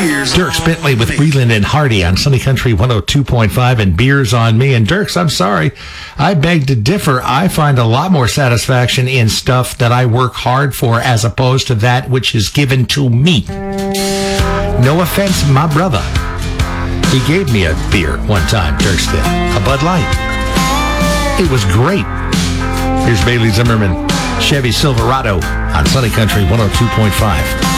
Dierks Bentley with Breland and Hardy on Sunny Country 102.5 and Beers on Me. And Dierks, I'm sorry, I beg to differ. I find a lot more satisfaction in stuff that I work hard for as opposed to that which is given to me. No offense, my brother. He gave me a beer one time, Dierks did. A Bud Light. It was great. Here's Bailey Zimmerman, Chevy Silverado on Sunny Country 102.5.